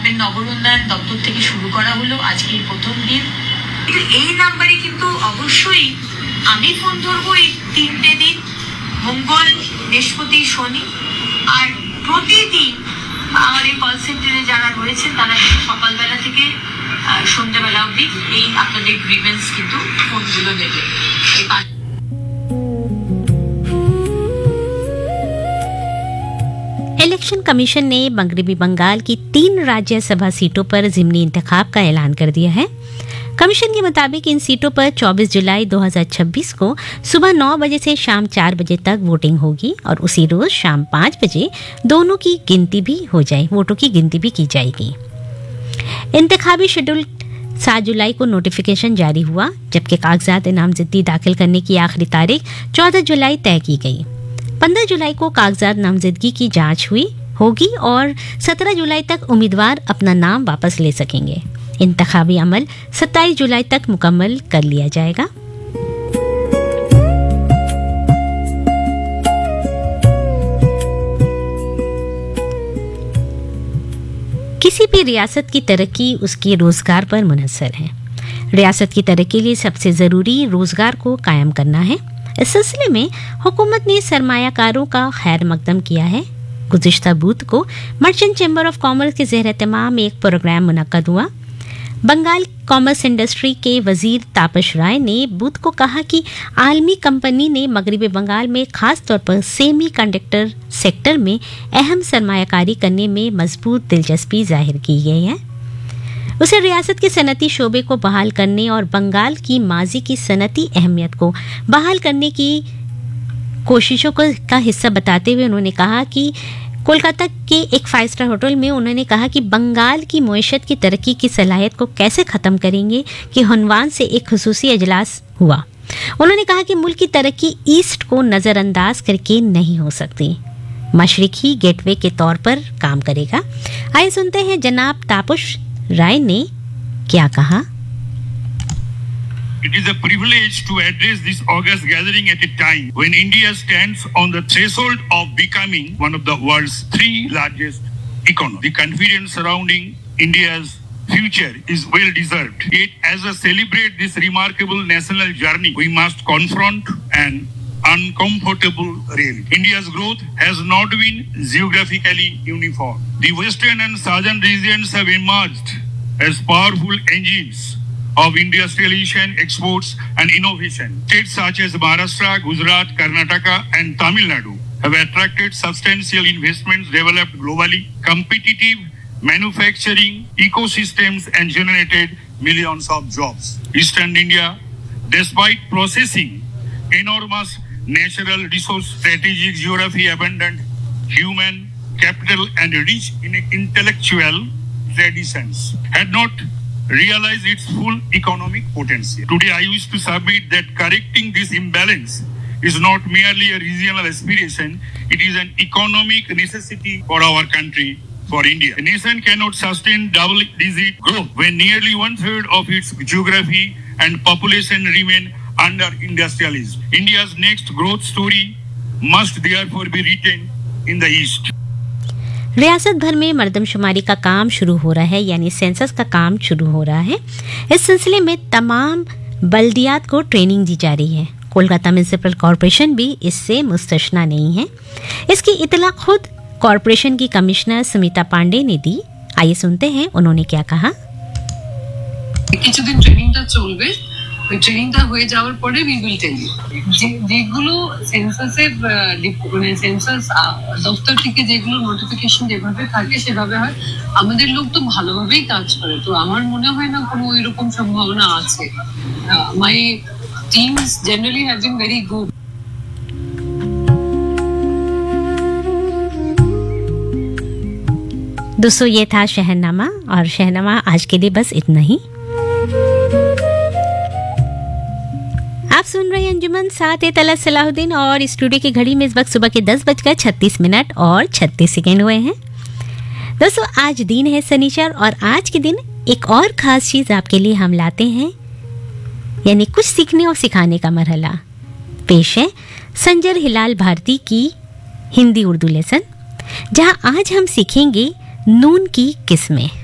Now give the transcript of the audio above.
গ্রামীণ নগর উন্নয়ন দপ্তর থেকে শুরু করা হলো আজকের প্রথম দিন। এই নাম্বারে কিন্তু অবশ্যই আমি ফোন ধরবো এই 3টে দিন, মঙ্গল, বৃহস্পতি, শনি। আর প্রতিদিন আমাদের কল সেন্টারে যারা রয়েছেন তারা কিন্তু সকালবেলা থেকে সন্ধ্যাবেলা অবধি এই আপনাদের গ্রিভেন্স কিন্তু ফোনগুলো নেবে। इलेक्शन कमीशन ने मगरबी बंगाल की 3 राज्यसभा सीटों पर ज़िमनी इंतखाब का ऐलान कर दिया है। कमीशन के मुताबिक इन सीटों पर 24 जुलाई 2026 को सुबह 9 बजे से शाम 4 बजे तक वोटिंग होगी और उसी रोज शाम 5 बजे दोनों की गिनती भी हो जाए, वोटों की गिनती भी की जाएगी। इंतखाबी शेड्यूल 7 जुलाई को नोटिफिकेशन जारी हुआ, जबकि कागजात नामजदगी दाखिल करने की आखिरी तारीख 14 जुलाई तय की गई। 15 जुलाई को कागजात नामजदगी की जांच होगी और 17 जुलाई तक उम्मीदवार अपना नाम वापस ले सकेंगे। इंतखाबी अमल 27 जुलाई तक मुकम्मल कर लिया जाएगा। किसी भी रियासत की तरक्की उसके रोजगार पर मुनहसर है। रियासत की तरक्की के लिए सबसे जरूरी रोजगार को कायम करना है। इस सिलसिले में हुकूमत ने सरमायाकारों का खैर मकदम किया है। गुज़िश्ता बुध को मर्चेंट चैम्बर ऑफ कॉमर्स के ज़ेर एहतमाम एक प्रोग्राम मुनक्कद हुआ। बंगाल कॉमर्स इंडस्ट्री के वजीर तापस राय ने बुध को कहा कि आलमी कंपनी ने मगरबी बंगाल में खास तौर पर सेमी कंडक्टर सेक्टर में अहम सरमायाकारी करने में मजबूत दिलचस्पी जाहिर की गई है। उसे रियासत के सनती शोबे को बहाल करने और बंगाल की माजी की सनती अहमियत को बहाल करने की कोशिशों का हिस्सा बताते हुए उन्होंने कहा कि कोलकाता के एक 5 स्टार होटल में उन्होंने कहा कि बंगाल की मईशत की तरक्की की सलाहियत को कैसे ख़त्म करेंगे कि उन्वान से एक खुसूसी इजलास हुआ। उन्होंने कहा कि मुल्क की तरक्की ईस्ट को नज़रअंदाज करके नहीं हो सकती, मशरिक ही गेटवे के तौर पर काम करेगा। आइए सुनते हैं जनाब तापस राय ने क्या कहा। It is a privilege to address this august gathering at a time when India stands on the threshold of becoming one of the world's 3 largest economies. The confidence surrounding India's future is well deserved. Yet, as we celebrate this remarkable national journey, we must confront an uncomfortable reality. India's growth has not been geographically uniform. The western and southern regions have emerged as powerful engines of industrialization, exports and innovation. States such as Maharashtra, Gujarat, Karnataka and Tamil Nadu have attracted substantial investments, developed globally competitive manufacturing ecosystems and generated millions of jobs. Eastern India, despite possessing enormous natural resource, strategic geography, abundant human capital and rich in intellectual traditions, had not realize its full economic potential. Today I wish to submit that correcting this imbalance is not merely a regional aspiration, it is an economic necessity for our country, for India. A nation cannot sustain double-digit growth when nearly 1/3 of its geography and population remain under industrialism. India's next growth story must therefore be written in the East. रियासत भर में मर्दमशुमारी का काम शुरू हो रहा है, यानी सेंसस का काम शुरू हो रहा है। इस सिलसिले में तमाम बल्दियात को ट्रेनिंग दी जा रही है। कोलकाता म्युनिसिपल कॉरपोरेशन भी इससे मुस्तस्ना नहीं है। इसकी इतला खुद कॉरपोरेशन की कमिश्नर सुमिता पांडे ने दी। आइए सुनते हैं उन्होंने क्या कहा। কিছুদিন ট্রেনিংটা চলবে, ওই ট্রেনিংটা হয়ে যাওয়ার পরে we will tell you যেগুলো সেন্সাসের মানে সেন্সাস দপ্তর থেকে যেগুলো নোটিফিকেশন যেভাবে থাকে সেভাবে হয়। আমাদের লোক তো ভালোভাবেই কাজ করে, তো আমার মনে হয় না কোনো ওইরকম সম্ভাবনা আছে। মাই teams generally have been very good. दोस्तों ये था शहरनामा, और शहरनामा आज के लिए बस इतना ही। आप सुन रहे हैं अंजुमन, साथ है तलत सलाहुद्दीन, और स्टूडियो की घड़ी में इस वक्त सुबह के 10:36 और 36 सेकेंड हुए हैं। दोस्तों आज दिन है शनिचर, और आज के दिन एक और ख़ास चीज़ आपके लिए हम लाते हैं, यानी कुछ सीखने और सिखाने का मरहला। पेश है संजर हिलाल भारती की हिंदी उर्दू लेसन, जहां आज हम सीखेंगे नून की किस्में।